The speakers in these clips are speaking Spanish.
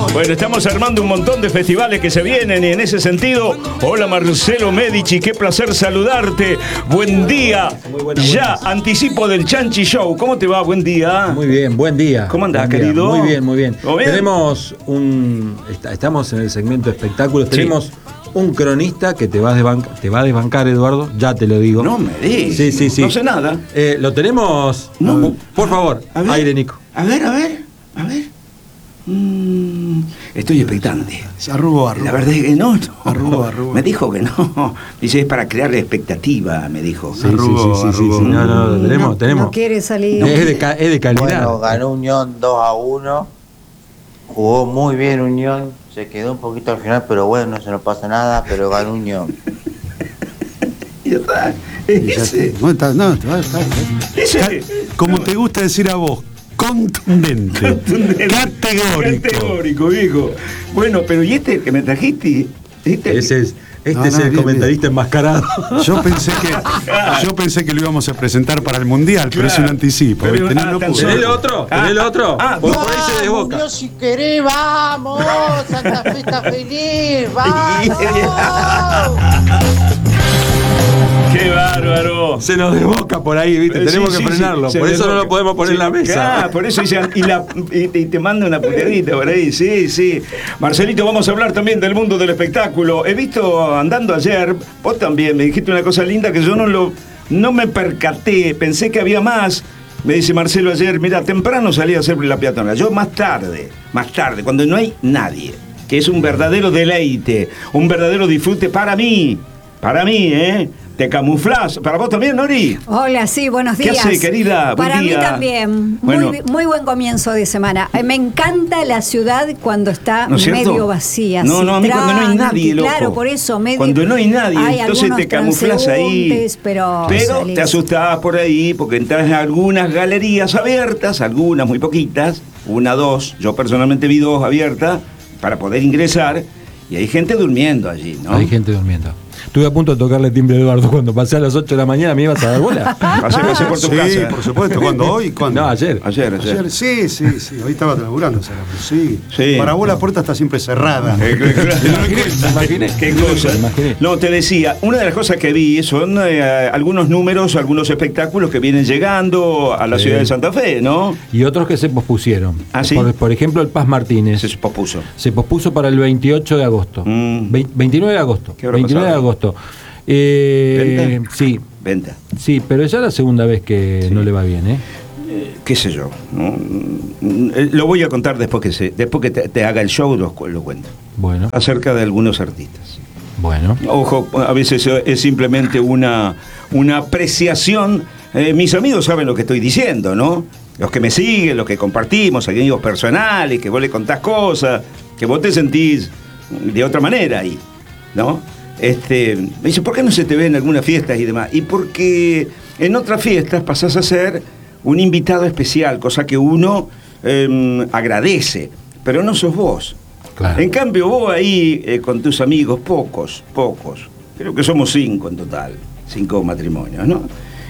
Bueno, estamos armando un montón de festivales que se vienen y en ese sentido, hola Marcelo Medici, qué placer saludarte. Buen día. Ya, anticipo del Chanchi Show. ¿Cómo te va? Buen día. Muy bien, buen día. ¿Cómo andás, buen día. querido? Muy bien, muy bien. ¿Todo bien? Tenemos estamos en el segmento de espectáculos. Sí. Tenemos un cronista que te va a desbancar, Eduardo, ya te lo digo. No me digas. Sí. No sé nada. Lo tenemos. No. Por favor, aire, Nico. A ver. Estoy expectante. Arrugo. La verdad es que no. Arrugo. Me dijo que no. Dice, es para crearle expectativa, me dijo. Sí. No, tenemos. No quiere salir. Es de calidad. Bueno, ganó Unión 2-1. Jugó muy bien Unión. Se quedó un poquito al final, pero bueno, no se nos pasa nada, pero ganó Unión. Ya está. Ese. Como te gusta decir a vos, contundente. Categórico, viejo. Bueno, pero ¿y este que me trajiste? Ese es el comentarista enmascarado. Yo pensé que lo íbamos a presentar para el Mundial, pero es un anticipo. ¿Tenés el otro? Por ahí se desboca. Unión, si querés, vamos. Santa Fe está feliz, vamos. ¡Qué bárbaro! Se nos desboca por ahí, ¿viste? Tenemos que frenarlo. Por eso no lo podemos poner en la mesa. Por eso dicen, y te manda una puteadita por ahí. Sí. Marcelito, vamos a hablar también del mundo del espectáculo. He visto andando ayer, vos también me dijiste una cosa linda que yo no me percaté, pensé que había más. Me dice Marcelo ayer, mira, temprano salí a hacer la peatonal. Yo más tarde, cuando no hay nadie, que es un verdadero deleite, un verdadero disfrute para mí, Te camuflás. ¿Para vos también, Nori? Hola, sí, buenos días. ¿Qué hace, querida? Para buen día. mí también. Bueno. Muy buen comienzo de semana. Me encanta la ciudad cuando está medio vacía. No, a mí cuando no hay nadie, loco. Claro, por eso. Cuando no hay nadie, entonces te camuflás ahí. Pero te asustás por ahí porque entras en algunas galerías abiertas, algunas muy poquitas, 1, 2. Yo personalmente vi 2 abiertas para poder ingresar y hay gente durmiendo allí, ¿no? Hay gente durmiendo. Estuve a punto de tocarle timbre a Eduardo cuando pasé a las 8 de la mañana. ¿Me ibas a dar bola? Pasé por tu casa. Sí, por supuesto. ¿Cuándo? ¿Hoy? ¿Cuándo? No, ayer. Ayer. Sí. Hoy estaba laburando. Sí. Para vos la puerta está siempre cerrada. Imaginé. ¿Qué cosa? No, te decía, una de las cosas que vi son algunos números, algunos espectáculos que vienen llegando a la ciudad de Santa Fe, ¿no? Y otros que se pospusieron. ¿Ah, sí? Por ejemplo, el Paz Martínez. Se pospuso. Se pospuso para el 28 de agosto. 29 de agosto. ¿Qué habrá 29 de agosto. ¿Venta? Sí. Venta. Sí, pero ya es la segunda vez que no le va bien, ¿eh? Qué sé yo. ¿No? Lo voy a contar después que te haga el show, lo cuento. Bueno. Acerca de algunos artistas. Bueno. Ojo, a veces es simplemente una apreciación. Mis amigos saben lo que estoy diciendo, ¿no? Los que me siguen, los que compartimos, amigos personales, que vos le contás cosas, que vos te sentís de otra manera ahí, ¿no? Me dice, ¿por qué no se te ve en algunas fiestas y demás? Y porque en otras fiestas pasás a ser un invitado especial, cosa que uno agradece, pero no sos vos. Claro. En cambio, vos ahí con tus amigos, pocos, creo que somos 5 en total, 5 matrimonios, ¿no?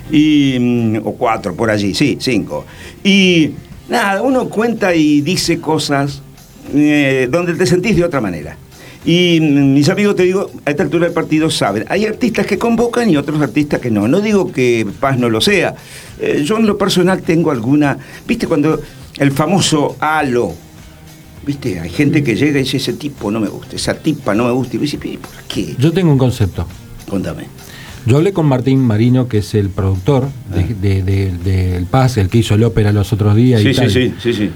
O 4 por allí, sí, 5. Y nada, uno cuenta y dice cosas donde te sentís de otra manera. Y mis amigos, te digo, a esta altura del partido saben, hay artistas que convocan y otros artistas que no. No digo que Paz no lo sea. Yo en lo personal tengo alguna, viste, cuando el famoso halo, viste, hay gente que llega y dice, ese tipo no me gusta, esa tipa no me gusta, y dice, ¿por qué? Yo tengo un concepto. Contame. Yo hablé con Martín Marino, que es el productor del Paz, el que hizo el ópera los otros días. Sí.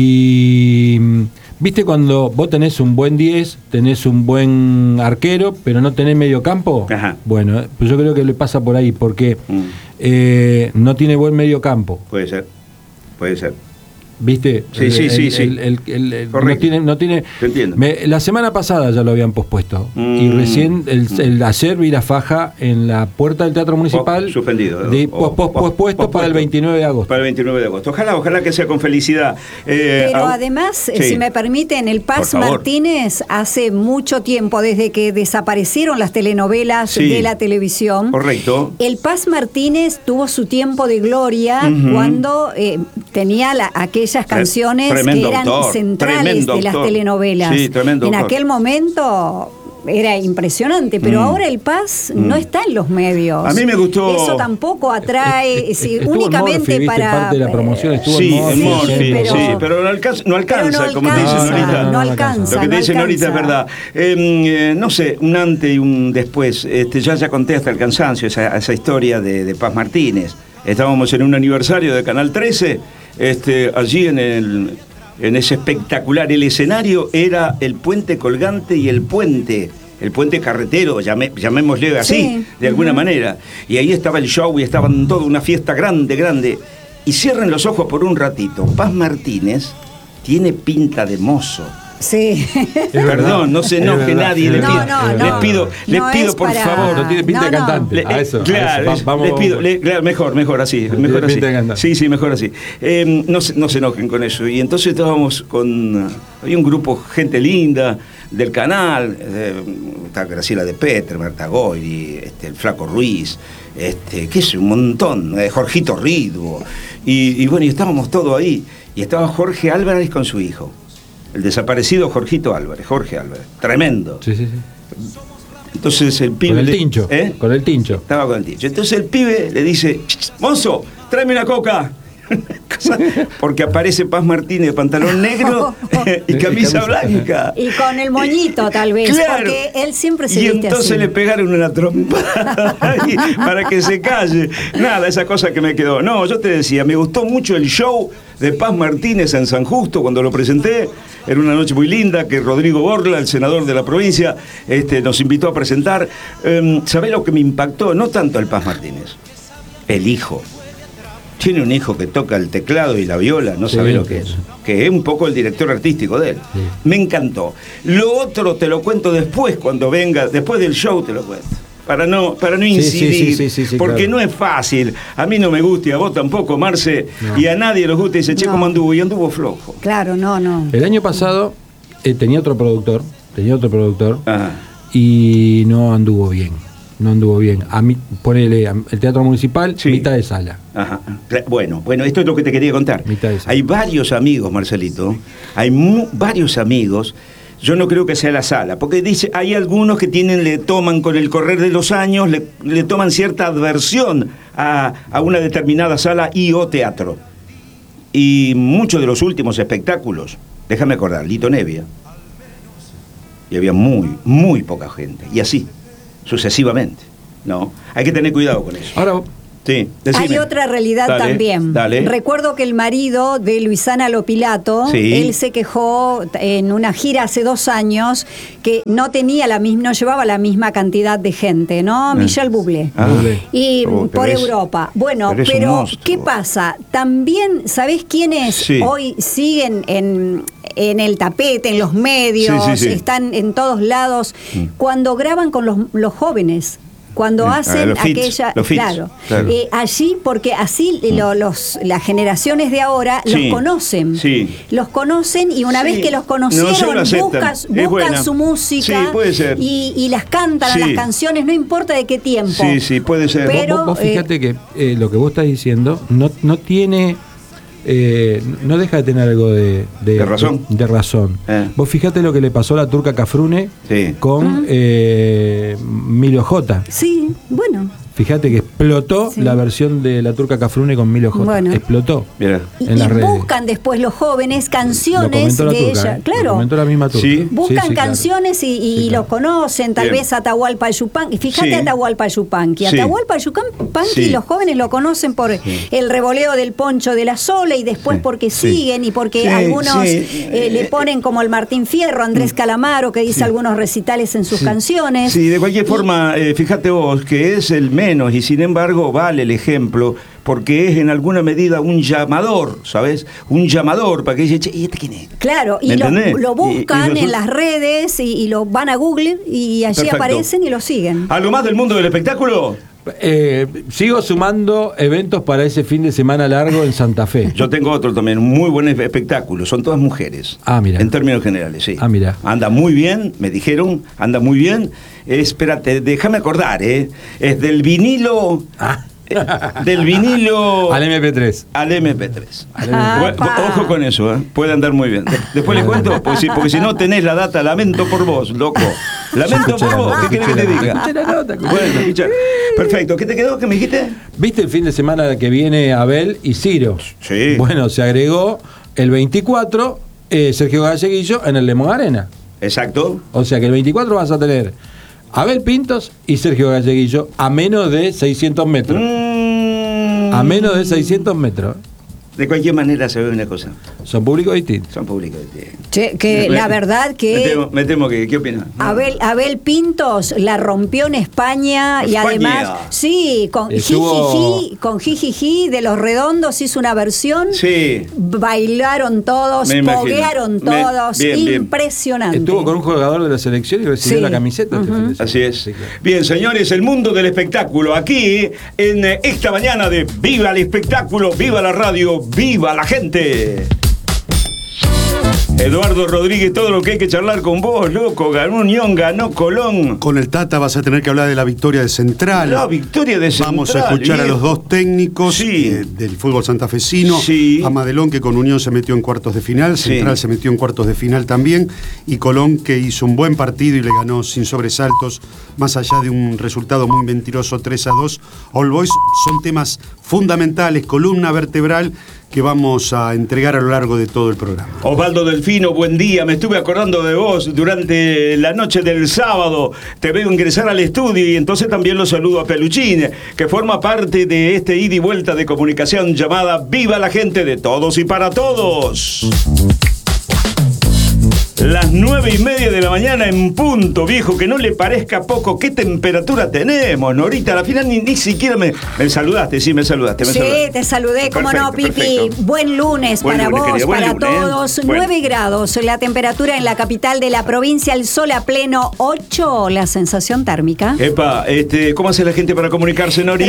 Y ¿viste cuando vos tenés un buen 10, tenés un buen arquero, pero no tenés medio campo? Ajá. Bueno, pues yo creo que le pasa por ahí, porque no tiene buen medio campo. Puede ser. ¿Viste? Sí. No tiene. Te entiendo. La semana pasada ya lo habían pospuesto. Y recién el ayer vi la faja en la puerta del Teatro Municipal. Suspendido. Pospuesto para el 29 de agosto. Para el 29 de agosto. Ojalá que sea con felicidad. Pero además, si me permiten, el Paz Martínez hace mucho tiempo, desde que desaparecieron las telenovelas de la televisión. Correcto. El Paz Martínez tuvo su tiempo de gloria cuando tenía aquella aquellas canciones que eran centrales de las telenovelas. Sí, tremendo en autor. aquel momento era impresionante, pero ahora el Paz no está en los medios. A mí me gustó. Eso tampoco atrae, únicamente Morphy, para... parte de la promoción estuvo Sí, en Morphy, pero no alcanza, como te dice Norita. No alcanza. Lo que te dice Norita es verdad. No sé, un antes y un después. Ya conté hasta el cansancio esa historia de Paz Martínez. Estábamos en un aniversario de Canal 13, allí en ese espectacular, el escenario era el puente colgante y el puente carretero, llamémosle así, de alguna manera. Y ahí estaba el show y estaban toda una fiesta grande. Y cierren los ojos por un ratito. Paz Martínez tiene pinta de mozo. Sí. Perdón, no se enoje nadie. Les pido por favor. No tiene pinta de cantante. Claro, vamos. Les pido, mejor así. Mejor así. Sí, mejor así. No se enojen con eso. Y entonces estábamos había un grupo, gente linda del canal, está Graciela de Petre, Marta Goyri, el Flaco Ruiz, qué sé, un montón, Jorgito Ridvo. Y bueno, y estábamos todos ahí. Y estaba Jorge Álvarez con su hijo. El desaparecido Jorge Álvarez. Tremendo. Sí. Entonces el pibe... Con el tincho. Con el tincho. Estaba con el tincho. Entonces el pibe le dice, mozo, tráeme una coca. Porque aparece Paz Martínez de pantalón negro y camisa blanca. Y con el moñito tal vez, claro, porque él siempre se viste así. Y entonces le pegaron una trompada para que se calle. Nada, esa cosa que me quedó. No, yo te decía, me gustó mucho el show de Paz Martínez en San Justo cuando lo presenté. Era una noche muy linda que Rodrigo Borla, el senador de la provincia, nos invitó a presentar. ¿Sabés lo que me impactó? No tanto el Paz Martínez, el hijo. Tiene un hijo que toca el teclado y la viola, no sabe lo que es. Que es un poco el director artístico de él. Sí. Me encantó. Lo otro te lo cuento después, cuando venga, después del show te lo cuento. Para no incidir, porque claro, no es fácil. A mí no me gusta y a vos tampoco, Marce, y a nadie les gusta y dice, che, ¿cómo anduvo? Y anduvo flojo. Claro, no. El año pasado tenía otro productor, Ajá, y no anduvo bien. A mí, ponele el Teatro Municipal, sí, mitad de sala. Ajá. Bueno, esto es lo que te quería contar. Hay varios amigos, Marcelito, varios amigos. Yo no creo que sea la sala, porque dice, hay algunos que le toman con el correr de los años, le toman cierta aversión a una determinada sala o teatro. Y muchos de los últimos espectáculos, déjame acordar, Lito Nevia, y había muy poca gente, y así sucesivamente, ¿no? Hay que tener cuidado con eso. Ahora, sí, hay otra realidad también. Dale. Recuerdo que el marido de Luisana Lopilato, sí, él se quejó en una gira hace 2 años que no llevaba la misma cantidad de gente, ¿no? Michel Bublé. Y por Europa. Bueno, pero ¿qué pasa? También, ¿sabés quiénes hoy siguen en el tapete, en los medios, están en todos lados, cuando graban con los jóvenes? Cuando hacen aquella... Claro. Allí, porque así las generaciones de ahora los conocen. Sí. Los conocen y una vez que los conocieron, buscan su música, puede ser, y las cantan a las canciones, no importa de qué tiempo. Sí, puede ser. Pero vos fíjate que lo que vos estás diciendo no tiene... no deja de tener algo de razón. De razón. Vos fijate lo que le pasó a la Turca Cafrune con Milo J. Sí, bueno. Fíjate que explotó la versión de la Turca Cafrune con Milo J. Bueno. Explotó. En las redes. Buscan después los jóvenes canciones de ella. Claro. Lo comentó la misma Turca. Sí. Buscan canciones y los conocen, tal vez Atahualpa Yupanqui. Fíjate Atahualpa Yupanqui. Atahualpa Yupanqui los jóvenes lo conocen por el revoleo del poncho de la Sola y después porque siguen y porque algunos le ponen como el Martín Fierro, Andrés Calamaro, que dice algunos recitales en sus canciones. Sí, de cualquier forma, fíjate vos que es el menos y sin embargo vale el ejemplo porque es en alguna medida un llamador, ¿sabes? Un llamador para que dice, che, ¿y este quién es? Claro, y lo buscan en las redes y lo van a Google y allí aparecen y lo siguen. ¿Algo más del mundo del espectáculo? Sigo sumando eventos para ese fin de semana largo en Santa Fe. Yo tengo otro también, un muy buen espectáculo. Son todas mujeres. Mira. En términos generales, sí. Mira. Anda muy bien, me dijeron, anda muy bien. Espérate, déjame acordar, es del vinilo. Del vinilo al MP3. Al MP3. Ojo con eso, puede andar muy bien. Después les cuento, porque si no tenés la data, lamento por vos, loco. Lamento por vos, ¿qué querés que te diga? Bueno, escucha. Perfecto, ¿qué te quedó? ¿Qué me dijiste? ¿Viste el fin de semana que viene Abel y Ciro? Sí. Bueno, se agregó el 24 Sergio Galleguillo en el Lemon Arena. Exacto. O sea que el 24 vas a tener Abel Pintos y Sergio Galleguillo a menos de 600 metros. A menos de 600 metros. De cualquier manera se ve una cosa. Son públicos distintos. Son públicos distintos. Che, que la verdad que... Me temo que... ¿Qué opinas? Abel Pintos la rompió en España y además... Sí, con Jijiji de Los Redondos hizo una versión. Sí. Bailaron todos, poguearon todos. Bien, impresionante. Estuvo con un jugador de la selección y recibió la camiseta. Así es. Sí, claro. Bien, señores, el mundo del espectáculo. Aquí, en esta mañana de Viva el Espectáculo, Viva la Radio, ¡viva la gente! Eduardo Rodríguez, todo lo que hay que charlar con vos, loco. Ganó Unión, ganó Colón. Con el Tata vas a tener que hablar de la victoria de Central. La victoria de Central. Vamos a escuchar a los dos técnicos del fútbol santafesino. Sí. A Madelón, que con Unión se metió en cuartos de final. Central se metió en cuartos de final también. Y Colón, que hizo un buen partido y le ganó sin sobresaltos, más allá de un resultado muy mentiroso, 3-2. All Boys son temas fundamentales, columna vertebral, que vamos a entregar a lo largo de todo el programa. Osvaldo Delfino, buen día. Me estuve acordando de vos durante la noche del sábado. Te veo ingresar al estudio y entonces también lo saludo a Peluchín, que forma parte de este ida y vuelta de comunicación llamada Viva la Gente, de todos y para todos. Las 9:30 de la mañana en punto, viejo, que no le parezca poco. ¿Qué temperatura tenemos, Norita? A la final ni siquiera me saludaste, sí, me saludaste. Sí, te saludé, cómo no, Pipi. Perfecto. Buen lunes para vos, querida, para lunes, todos. 9 grados la temperatura en la capital de la provincia, el sol a pleno, 8 la sensación térmica. Epa, ¿cómo hace la gente para comunicarse, Nori?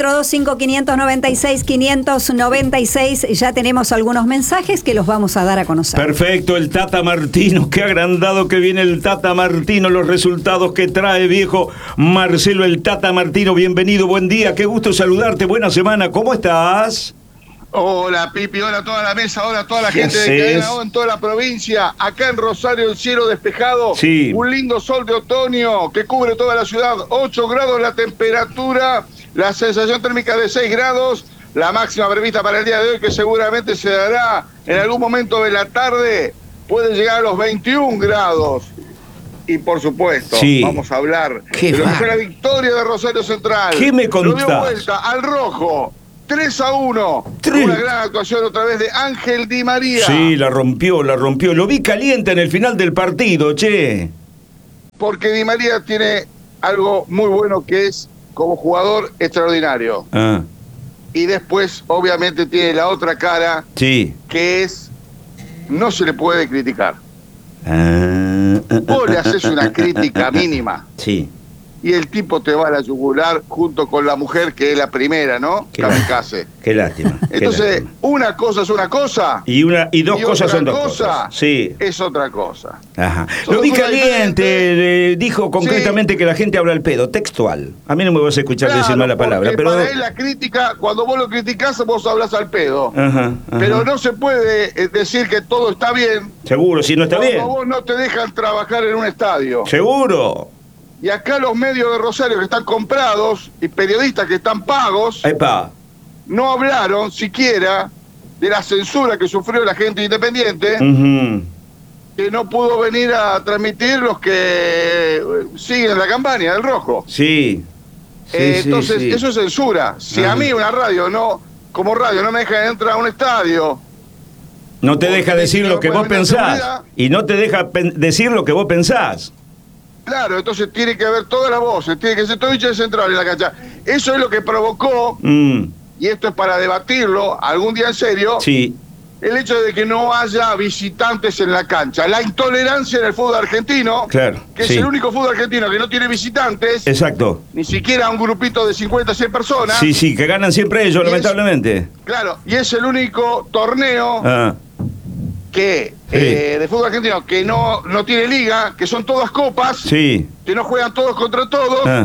3-4-2-5-596-596. Ya tenemos algunos mensajes que los vamos a dar a conocer. Perfecto, el Tata Martino. Qué agrandado que viene el Tata Martino, los resultados que trae, viejo. Marcelo el Tata Martino, bienvenido, buen día, qué gusto saludarte, buena semana, ¿cómo estás? Hola Pipi, hola a toda la mesa, hola a toda la gente de Cadena O en toda la provincia. Acá en Rosario el cielo despejado, un lindo sol de otoño que cubre toda la ciudad, 8 grados la temperatura, la sensación térmica de 6 grados, la máxima prevista para el día de hoy que seguramente se dará en algún momento de la tarde, puede llegar a los 21 grados. Y por supuesto, vamos a hablar de lo que fue la victoria de Rosario Central. ¿Qué me contás? Lo dio vuelta al rojo, 3-1. Una gran actuación otra vez de Ángel Di María. Sí, la rompió. Lo vi caliente en el final del partido, che. Porque Di María tiene algo muy bueno que es, como jugador, extraordinario. Y después, obviamente, tiene la otra cara, que es... no se le puede criticar. Vos le haces una crítica mínima. Y el tipo te va a la yugular junto con la mujer que es la primera, ¿no? Kamikaze. Qué lástima. Entonces, una cosa es una cosa. Y dos cosas son dos cosas. Es otra cosa. Ajá. Lo vi caliente, dijo concretamente que la gente habla al pedo, textual. A mí no me vas a escuchar decir mala palabra. Pero para él la crítica, cuando vos lo criticás, vos hablas al pedo. Pero no se puede decir que todo está bien. Seguro, si no está bien. Vos no te dejan trabajar en un estadio. Seguro. Y acá los medios de Rosario que están comprados y periodistas que están pagos no hablaron siquiera de la censura que sufrió la gente independiente, que no pudo venir a transmitir los que siguen la campaña del Rojo. Entonces, eso es censura. Si a mí una radio como radio no me deja entrar a un estadio, no te deja decir lo que vos pensás. Y no te deja decir lo que vos pensás. Claro, entonces tiene que haber todas las voces, tiene que ser todo hincha de Central en la cancha. Eso es lo que provocó, y esto es para debatirlo algún día en serio, el hecho de que no haya visitantes en la cancha. La intolerancia en el fútbol argentino, que es el único fútbol argentino que no tiene visitantes. Exacto. Ni siquiera un grupito de 50, 100 personas. Que ganan siempre ellos, lamentablemente. Claro, y es el único torneo que de fútbol argentino que no tiene liga, que son todas copas, que no juegan todos contra todos,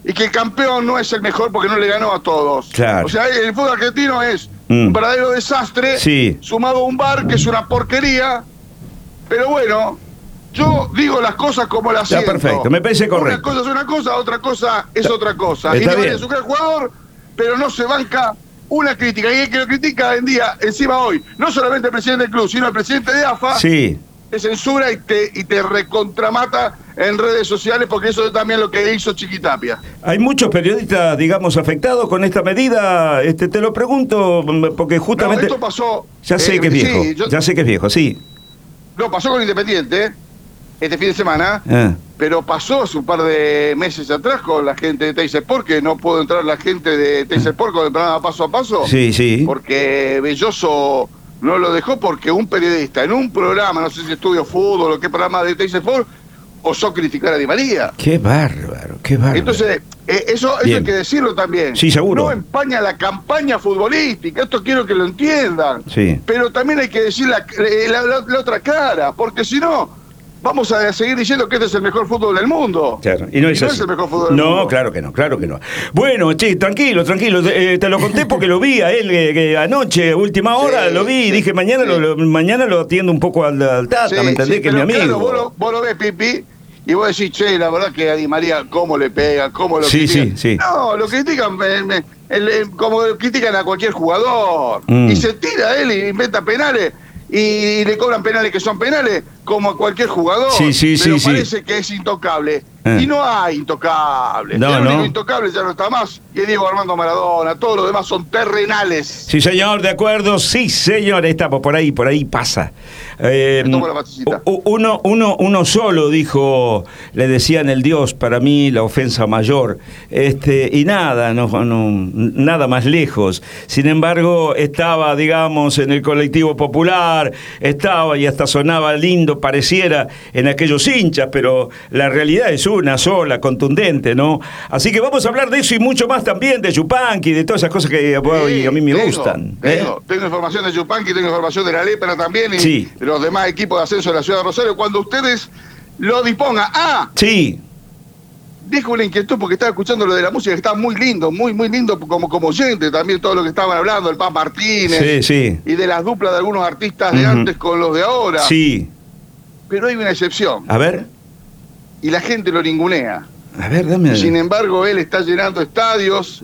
y que el campeón no es el mejor porque no le ganó a todos. Claro. O sea, el fútbol argentino es un verdadero desastre, sumado a un VAR que es una porquería, pero bueno, yo digo las cosas como las siento. Perfecto, me parece correcto. Una cosa es una cosa, otra cosa es otra cosa. Está bien. Es un gran jugador, pero no se banca una crítica. Y el que lo critica hoy en día, encima hoy, no solamente el presidente del club, sino el presidente de AFA, te censura y te recontramata en redes sociales, porque eso es también lo que hizo Chiquitapia. Hay muchos periodistas, digamos, afectados con esta medida. Te lo pregunto porque justamente... No, esto pasó... Ya sé que es viejo, ya sé que es viejo, sí. No, pasó con Independiente este fin de semana, pero pasó hace un par de meses atrás con la gente de Teis Sport, que no pudo entrar la gente de Teis Sport con el programa Paso a Paso. Sí. Porque Belloso no lo dejó porque un periodista en un programa, no sé si Estudio Fútbol o qué programa de Teis Sport, osó criticar a Di María. Qué bárbaro, qué bárbaro. Entonces, eso hay que decirlo también. Sí, seguro. No empaña la campaña futbolística, esto quiero que lo entiendan. Sí. Pero también hay que decir la otra cara, porque si no, vamos a seguir diciendo que este es el mejor fútbol del mundo. Claro, y no es el mejor fútbol del mundo. No, claro que no. Bueno, che, tranquilo, te lo conté porque lo vi a él que anoche, última hora, lo vi y dije, mañana lo atiendo un poco al Tata, ¿me entendés? Que es mi amigo. Claro, vos lo ves, Pipi, y vos decís, che, la verdad que a Di María, ¿cómo le pega? ¿Cómo lo critican? Sí. No, lo critican como critican a cualquier jugador. Y se tira él y inventa penales. Y le cobran penales que son penales como a cualquier jugador. Pero parece que es intocable. Y no hay intocables. El único intocable ya no está más, y es Diego Armando Maradona. Todos los demás son terrenales. Sí, señor, de acuerdo. Sí, señor, estamos por ahí pasa. Uno solo dijo, le decían el Dios, para mí la ofensa mayor, y nada más lejos. Sin embargo, estaba, digamos, en el colectivo popular, estaba y hasta sonaba lindo, pareciera, en aquellos hinchas, pero la realidad es una sola, contundente, ¿no? Así que vamos a hablar de eso y mucho más también, de Yupanqui, de todas esas cosas que a mí me gustan. Tengo información de Yupanqui, tengo información de la Lepra también, y de los demás equipos de ascenso de la ciudad de Rosario, cuando ustedes lo dispongan. Dejo una inquietud porque estaba escuchando lo de la música, que está muy lindo, muy lindo como oyente también, todo lo que estaban hablando, el Paz Martínez, y de las duplas de algunos artistas de antes con los de ahora. Pero hay una excepción. A ver. Y la gente lo ningunea. A ver, dame. Sin embargo, él está llenando estadios,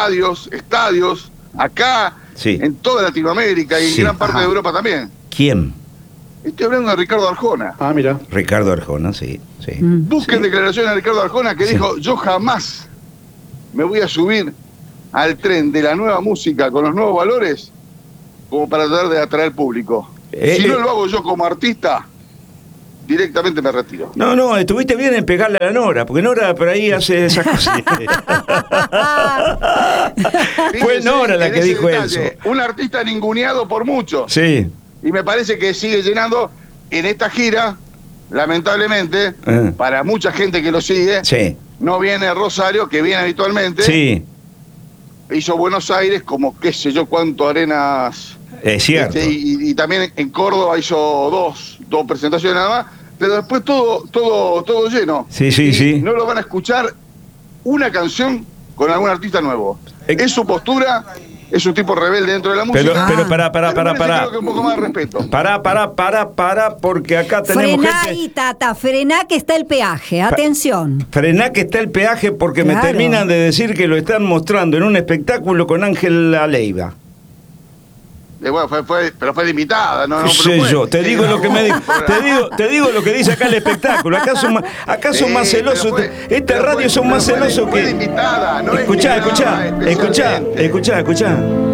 acá, en toda Latinoamérica y en gran parte de Europa también. ¿Quién? Estoy hablando de Ricardo Arjona. Mira. Ricardo Arjona, sí. Busquen declaraciones de Ricardo Arjona que dijo, yo jamás me voy a subir al tren de la nueva música con los nuevos valores como para tratar de atraer público. Si no lo hago yo como artista, directamente me retiro. No, estuviste bien en pegarle a la Nora, porque Nora por ahí hace esas cosas. Fue Nora la que dijo eso. Un artista ninguneado por muchos. Sí. Y me parece que sigue llenando en esta gira, lamentablemente, para mucha gente que lo sigue. No viene Rosario, que viene habitualmente. Hizo Buenos Aires como qué sé yo cuánto Arenas. Es cierto. Y también en Córdoba hizo dos presentaciones nada más, pero después todo lleno. Sí. No lo van a escuchar una canción con algún artista nuevo. Es su postura. Es un tipo rebelde dentro de la música. Pero pará. Creo que un poco más de respeto. Pará, porque acá tenemos frená ahí, Tata, frená que está el peaje, atención. Frená que está el peaje porque me terminan de decir que lo están mostrando en un espectáculo con Ángela Leiva. Bueno, pero fue limitada, ¿no? No sé yo, te digo lo que me te digo lo que dice acá el espectáculo. Acá son más celosos. Esta radio son más celosos que. Invitada, no escuchá.